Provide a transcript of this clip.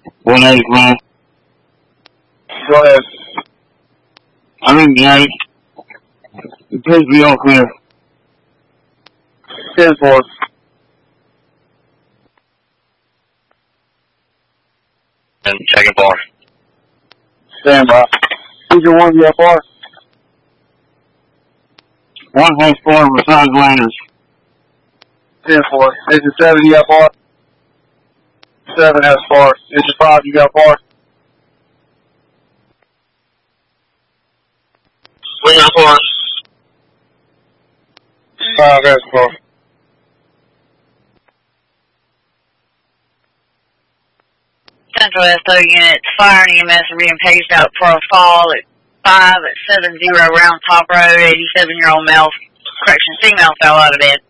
185. Go ahead. I'm in Gary. Please be all clear. 10-4. And second bar. Stand by. Region 1 VFR. 1-4 massage landers. 10-4. Engine 7 VFR. 7 S4. Engine 5 VFR. Wing up on. 5 S4. Central SO units, fire and EMS are being paged out for a fall at 5 at 70 Round Top Road. 87-year-old male, female fell out of bed.